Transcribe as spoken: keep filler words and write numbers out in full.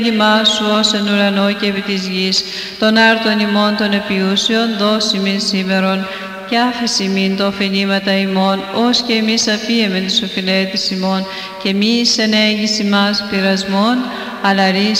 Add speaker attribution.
Speaker 1: Γημά σου ως εν ουρανό και επί της γης, των άρτων ημών των επιούσεων, δώσει μην σήμερον, και άφεση μην το ωφελήματα ημών, ως και εμείς αφίεμεν τους οφειλέτης ημών, και μη εισενέγεις ημάς πειρασμών, αλλά ρίς